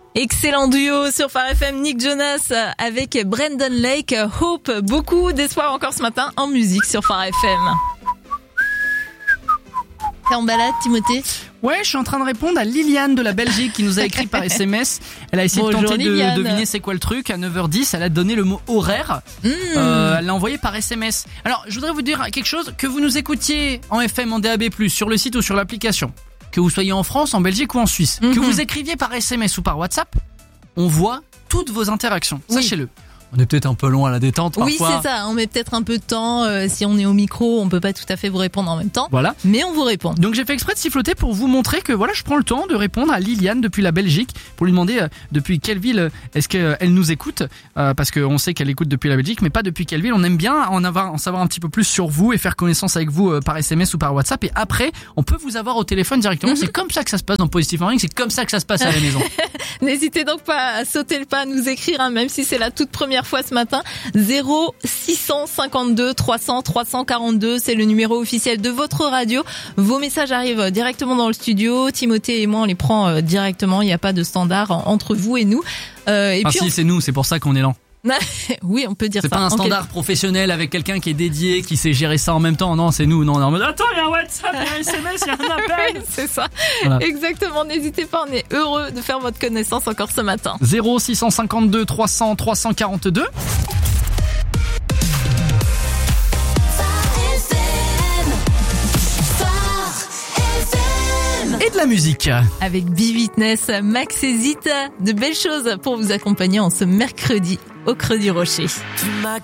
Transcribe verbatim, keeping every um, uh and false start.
Excellent duo sur Phare F M, Nick Jonas avec Brendan Lake. Hope, beaucoup d'espoir encore ce matin en musique sur Phare F M. T'es en balade, Timothée? Ouais, je suis en train de répondre à Liliane de la Belgique qui nous a écrit par S M S. Elle a essayé Bonjour, de tenter Liliane. de deviner c'est quoi le truc. À neuf heures dix, elle a donné le mot horaire. Mmh. Euh, elle l'a envoyé par S M S. Alors, je voudrais vous dire quelque chose, que vous nous écoutiez en F M, en D A B plus, sur le site ou sur l'application, que vous soyez en France, en Belgique ou en Suisse, mmh. que vous écriviez par S M S ou par WhatsApp, on voit toutes vos interactions. Oui. Sachez-le. On est peut-être un peu long à la détente parfois. Oui, c'est ça. On met peut-être un peu de temps. Euh, si on est au micro, on peut pas tout à fait vous répondre en même temps. Voilà. Mais on vous répond. Donc j'ai fait exprès de siffloter pour vous montrer que voilà, je prends le temps de répondre à Liliane depuis la Belgique pour lui demander euh, depuis quelle ville est-ce qu'elle euh, nous écoute, euh, parce qu'on sait qu'elle écoute depuis la Belgique, mais pas depuis quelle ville. On aime bien en avoir, en savoir un petit peu plus sur vous et faire connaissance avec vous euh, par S M S ou par WhatsApp. Et après, on peut vous avoir au téléphone directement. Mm-hmm. C'est comme ça que ça se passe dans Positive Morning. C'est comme ça que ça se passe à la maison. N'hésitez donc pas à sauter le pas, à nous écrire, hein, même si c'est la toute première fois ce matin. zéro six cent cinquante-deux trois cents trois cent quarante-deux, c'est le numéro officiel de votre radio. Vos messages arrivent directement dans le studio. Timothée et moi, on les prend directement. Il n'y a pas de standard entre vous et nous. Euh, et ah puis si, on... c'est nous, c'est pour ça qu'on est lent. Oui, on peut dire c'est ça. C'est pas un standard okay. professionnel avec quelqu'un qui est dédié, qui sait gérer ça en même temps. Non, c'est nous. Non, on est en mode attends, il y a un WhatsApp, il y a un S M S, il y a un appel. Oui, c'est ça. Voilà. Exactement. N'hésitez pas, on est heureux de faire votre connaissance encore ce matin. zéro six cent cinquante-deux trois cents trois cent quarante-deux. Et de la musique. Avec B-Witness, Max et Zita, de belles choses pour vous accompagner en ce mercredi au Creux du Rocher. Tu m'as